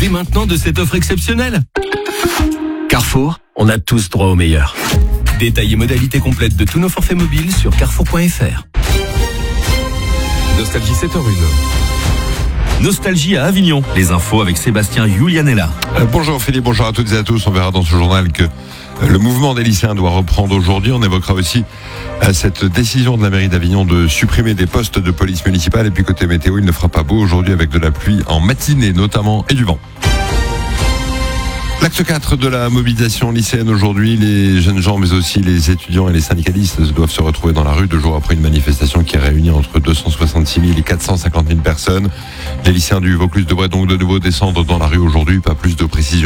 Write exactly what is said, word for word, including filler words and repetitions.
Dès maintenant de cette offre exceptionnelle. Carrefour, on a tous droit au meilleur. Détails et modalités complètes de tous nos forfaits mobiles sur carrefour point f r. Nostalgie sept heures une. Nostalgie à Avignon. Les infos avec Sébastien Julianella. Euh, bonjour Philippe, bonjour à toutes et à tous. On verra dans ce journal que euh, le mouvement des lycéens doit reprendre aujourd'hui. On évoquera aussi euh, cette décision de la mairie d'Avignon de supprimer des postes de police municipale. Et puis côté météo, il ne fera pas beau aujourd'hui avec de la pluie en matinée notamment et du vent. L'acte quatre de la mobilisation lycéenne aujourd'hui, les jeunes gens mais aussi les étudiants et les syndicalistes doivent se retrouver dans la rue deux jours après une manifestation qui a réuni entre deux cent soixante-six mille et quatre cent cinquante mille personnes. Les lycéens du Vaucluse devraient donc de nouveau descendre dans la rue aujourd'hui, pas plus de précision.